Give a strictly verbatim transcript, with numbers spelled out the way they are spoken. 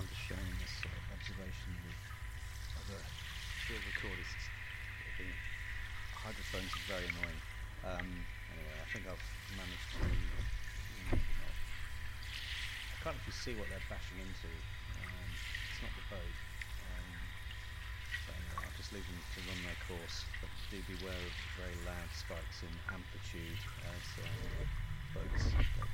I'm just sharing this sort of observation with other field recordists. I think hydrophones are very annoying. Um, anyway, I think I've managed to. Maybe not. I can't actually see what they're bashing into. Um, it's not the boat. Um, but anyway, I'll just leave them to run their course. But do beware of very loud spikes in amplitude as uh, boats.